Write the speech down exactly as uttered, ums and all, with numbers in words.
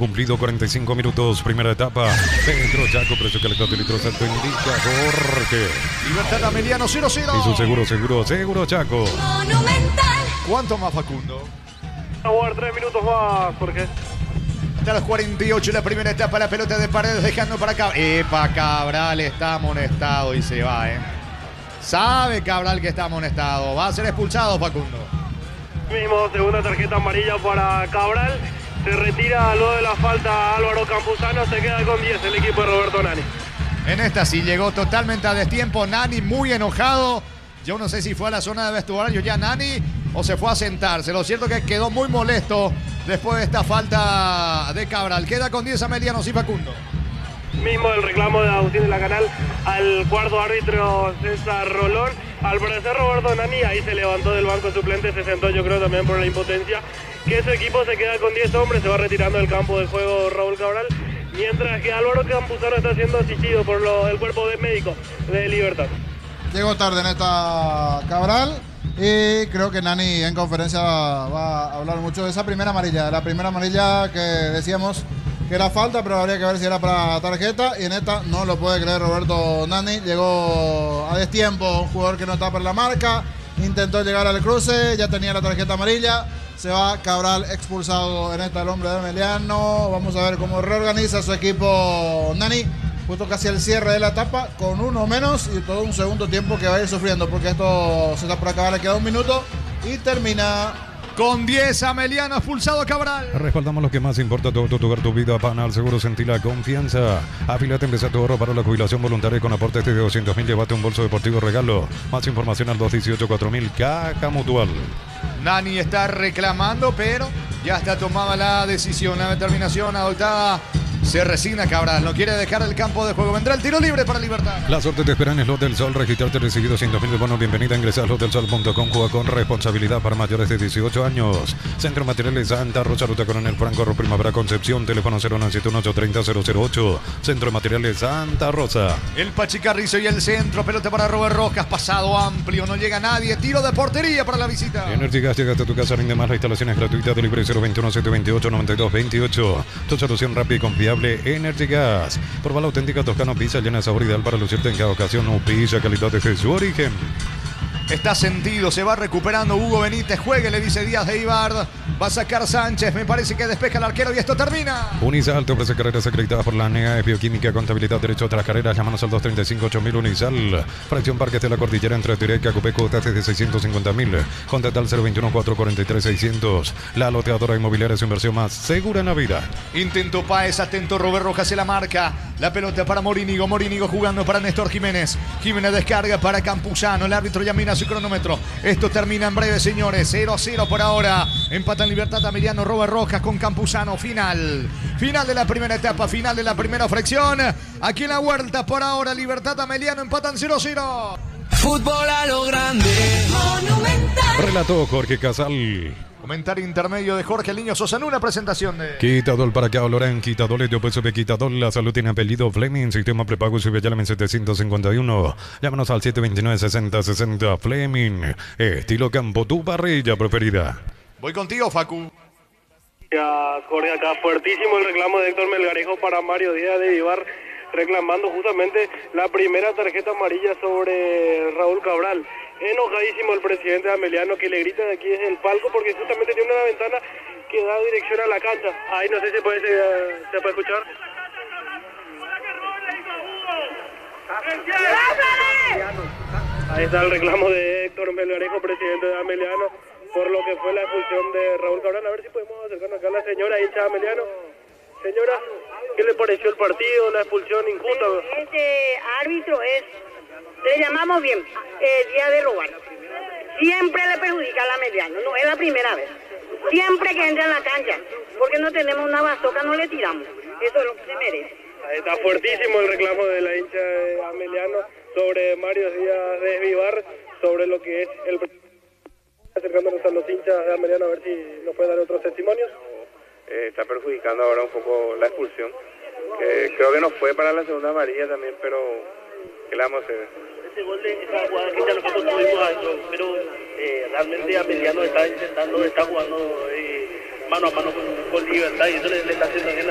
cumplido cuarenta y cinco minutos, primera etapa. Pedro Chaco, precio que el litro salto indica Jorge. Libertad Ameliano cero cero. Y su seguro, seguro, seguro Chaco. Monumental. ¿Cuánto más, Facundo? A jugar tres minutos más, Jorge. Hasta los cuarenta y ocho la primera etapa, la pelota de Paredes dejando para acá. Epa, Cabral está amonestado y se va, ¿eh? Sabe Cabral que está amonestado. Va a ser expulsado, Facundo. Mismo, segunda tarjeta amarilla para Cabral. Se retira luego de la falta Álvaro Campuzano. Se queda con diez el equipo de Roberto Nani. En esta sí llegó totalmente a destiempo. Nani muy enojado. Yo no sé si fue a la zona de vestuario ya Nani o se fue a sentarse. Lo cierto es que quedó muy molesto después de esta falta de Cabral. Queda con diez Ameliano y Facundo. Mismo el reclamo de Agustín de la Canal al cuarto árbitro César Rolón. Al parecer Roberto Nani ahí se levantó del banco suplente, se sentó yo creo también por la impotencia. Que su equipo se queda con diez hombres, se va retirando del campo de juego Raúl Cabral. Mientras que Álvaro Campuzano está siendo asistido por lo, el cuerpo de médico de Libertad. Llegó tarde en esta Cabral y creo que Nani en conferencia va a hablar mucho de esa primera amarilla. La primera amarilla que decíamos que era falta, pero habría que ver si era para tarjeta. Y en esta no lo puede creer Roberto Nani. Llegó a destiempo un jugador que no está por la marca. Intentó llegar al cruce, ya tenía la tarjeta amarilla. Se va Cabral expulsado en esta el hombre de Ameliano. Vamos a ver cómo reorganiza su equipo Nani. Justo casi el cierre de la etapa con uno menos y todo un segundo tiempo que va a ir sufriendo porque esto se está por acabar, le queda un minuto y termina con diez Ameliano expulsado Cabral. Respaldamos lo que más importa, todo tu hogar, tu vida, Panal Seguro, sentí la confianza. Afílate, empieza tu ahorro para la jubilación voluntaria con aportes de doscientos mil, llévate un bolso deportivo regalo. Más información al dos dieciocho cuatro mil, Caja Mutual. Nani está reclamando, pero ya está tomada la decisión, la determinación adoptada. Se resigna Cabral, no quiere dejar el campo de juego. Vendrá el tiro libre para Libertad. La suerte te espera en el Slot del Sol. Registrarte, recibido doscientos mil de bonos. Bienvenida, ingresa a slot del sol punto com. Juega con responsabilidad para mayores de dieciocho años. Centro Materiales Santa Rosa, Ruta Coronel Franco, Primavera Concepción. Teléfono cero nueve siete uno ocho tres cero cero cero ocho. Centro Materiales Santa Rosa. El Pachicarrizo y el centro. Pelota para Robert Rojas. Pasado amplio. No llega nadie. Tiro de portería para la visita. Energy Gas llega hasta tu casa. Rinde más. La instalación es gratuita. De libre cero veintiuno siete veintiocho noventa y dos veintiocho. Tu solución rápida y confiable. Energy Gas. Proba la auténtica Toscano Pizza llena de sabor ideal para lucirte en cada ocasión. No pizza, calidad de su origen. Está sentido, se va recuperando Hugo Benítez. Juegue, le dice Díaz de Ibar. Va a sacar Sánchez, me parece que despeja el arquero y esto termina. Unisal te ofrece carreras acreditadas por la N E A, Bioquímica, Contabilidad, Derecho a otras carreras. Llámanos al dos tres cinco ocho mil Unisal. Fracción Parques de la Cordillera entre Tureca, Copeco, tasas de seiscientos cincuenta mil. Contrata al cero veintiuno cuatro cuarenta y tres seiscientos. La loteadora inmobiliaria es su inversión más segura en la vida. Intento Páez, atento Robert Rojas se la marca. La pelota para Morínigo, Morínigo jugando para Néstor Jiménez. Jiménez descarga para Campuzano. El árbitro ya mira su cronómetro. Esto termina en breve, señores. cero a cero por ahora. Empata en Libertad Ameliano, Robert Rojas con Campuzano. Final. Final de la primera etapa, final de la primera fracción. Aquí en la vuelta por ahora, Libertad Ameliano empatan cero a cero. Fútbol a lo grande. Monumental. Relató Jorge Casal. Comentario intermedio de Jorge Niño Sosa en una presentación de Quitadol para que Lorán, Quitadol de Opeso de Quitadol. La salud tiene apellido Fleming. Sistema prepago Subiyalame setecientos cincuenta y uno. Llámanos al siete dos nueve sesenta sesenta. Fleming. Estilo campo, tu parrilla preferida. Voy contigo, Facu. Gracias, Jorge, acá fuertísimo el reclamo de Héctor Melgarejo para Mario Díaz de Vivar, reclamando justamente la primera tarjeta amarilla sobre Raúl Cabral. Enojadísimo el presidente Ameliano, que le grita de aquí desde el palco porque justamente tiene una ventana que da dirección a la cancha. Ahí no sé si puede, se, se puede escuchar. Ahí está el reclamo de Héctor Melgarejo, presidente de Ameliano, por lo que fue la expulsión de Raúl Cabral. A ver si podemos acercarnos acá a la señora hincha de Ameliano. Señora, ¿qué le pareció el partido, la expulsión injusta? Este árbitro es, le llamamos bien, el día de robar. Siempre le perjudica al Ameliano, no es la primera vez. Siempre que entra en la cancha, porque no tenemos una bastoca, no le tiramos. Eso es lo que se merece. Ahí está fuertísimo el reclamo de la hincha de Ameliano sobre Mario Díaz de Vivar, sobre lo que es el... Acercándonos a los hinchas de Ameliano a ver si nos puede dar otros testimonios. Eh, está perjudicando ahora un poco la expulsión, que creo que no fue para la segunda amarilla también, pero ¿qué le vamos a hacer? Ese gol de esa jugada que ya nosotros tuvimos adentro, pero eh, realmente Ameliano está intentando, está jugando eh, mano a mano con, con libertad y eso le, le está haciendo bien.